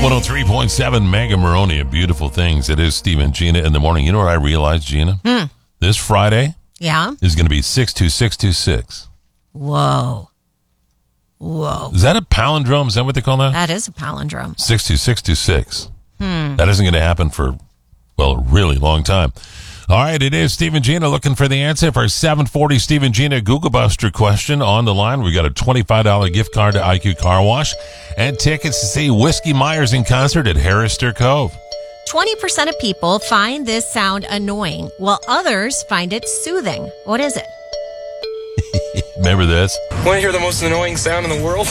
103.7 Mega Maronia. Beautiful things. It is Steve and Gina in the morning. You know what I realized, Gina? This Friday Yeah. is going to be 62626. Whoa. Is that a palindrome? Is that what they call that? That is a palindrome. 62626. That isn't going to happen for, well, a really long time. All right, it is Steve and Gina looking for the answer for our 740 Steve and Gina Google Buster question on the line. We got a $25 gift card to IQ Car Wash and tickets to see Whiskey Myers in concert at Harrister Cove. 20% of people find this sound annoying, while others find it soothing. What is it? Remember this? Want to hear the most annoying sound in the world?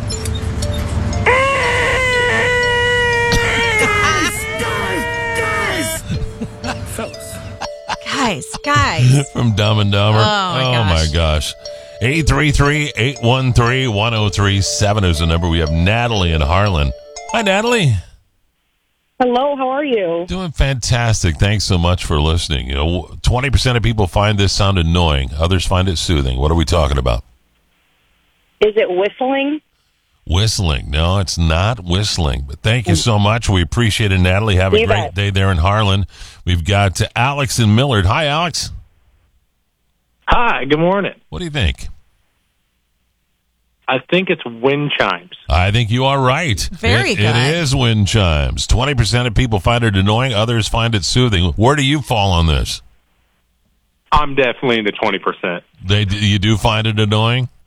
Guys. From Dumb and Dumber. Oh, my gosh. 833-813-1037 is the number. We have Natalie in Harlan. Hi, Natalie. Hello, how are you? Doing fantastic. Thanks so much for listening. 20% of people find this sound annoying. Others find it soothing. What are we talking about? Is it whistling? Whistling. No, it's not whistling. But thank you so much. We appreciate it, Natalie. Have a great day there in Harlan. We've got Alex in Millard. Hi, Alex. Hi, good morning. What do you think? I think it's wind chimes. I think you are right. Very good. It is wind chimes. 20% of people find it annoying. Others find it soothing. Where do you fall on this? I'm definitely in the 20%. You do find it annoying?